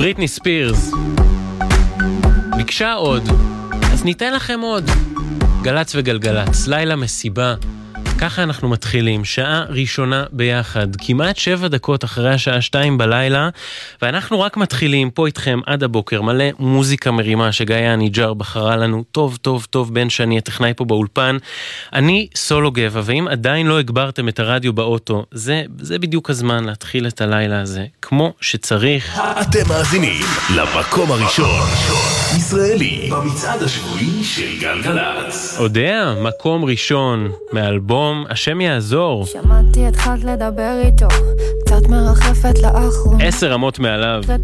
בריטני ספירס ביקשה עוד, אז ניתן לכם עוד. גלץ וגלגלץ, לילה מסיבה. ככה אנחנו מתחילים, שעה ראשונה ביחד, כמעט 7 דקות אחרי השעה 2 בלילה, ואנחנו רק מתחילים פה איתכם עד הבוקר, מלא מוזיקה מרימה שגאיה ניג'ר בחרה לנו טוב טוב טוב בין שאני הטכנאי פה באולפן. אני סולו גבע, ואם עדיין לא הגברתם את הרדיו באוטו, זה בדיוק הזמן להתחיל את הלילה הזה, כמו שצריך. אתם מאזינים למקום הראשון ישראלי במצעד השבועי של גלגלץ. יודע, מקום ראשון מאלבום השם יעזור. שמעתי התחלת לדבר איתו, קצת מרחפת לאחרונה. 10 רמות מעליו.